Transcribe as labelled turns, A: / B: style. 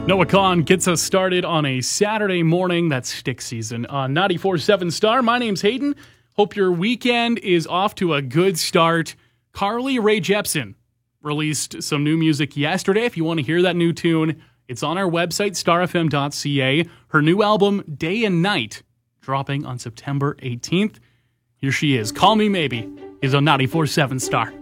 A: Noah Kahan gets us started on a Saturday morning. That's stick season on 94.7 Star. My name's Hayden. Hope your weekend is off to a good start. Carly Rae Jepsen released some new music yesterday. If you want to hear that new tune, it's on our website, starfm.ca. Her new album, Day and Night, dropping on September 18th. Here she is. Call Me Maybe is on 94.7 Star.